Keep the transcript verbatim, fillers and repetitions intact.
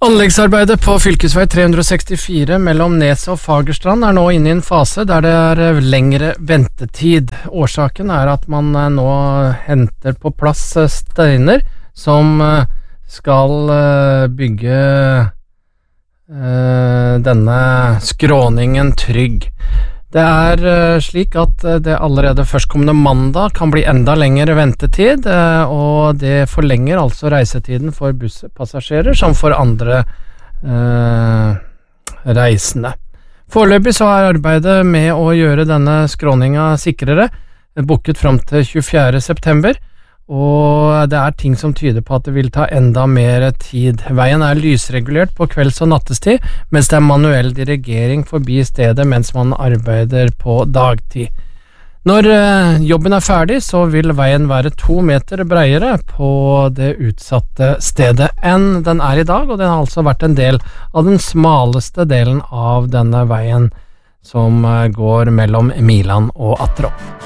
Anleggsarbeidet på fylkesvei tre hundre sekstifire mellom Neset og Fagerstrand er nå inne i en fase der det er lengre ventetid. Årsaken er at man nå henter på plass steiner som skal bygge denne skråningen trygg. Det er slik at det allerede førstkommende mandag kan bli enda lengre ventetid, og det forlenger altså reisetiden for busspassasjerer som for andre eh, reisende. Foreløpig så er arbeidet med å gjøre denne skråninga sikrere booket fram til tjuefjerde september, og det er ting som tyder på at det vil ta enda mer tid. Veien er lysregulert på kvelds- og nattestid, mens det er manuell dirigering forbi stedet mens man arbeider på dagtid. Når jobben er ferdig, så vil veien være to meter bredere på det utsatte stedet enn den er i dag, og den har altså vært en del av den smaleste delen av denne veien som går mellom Miland og Attrå.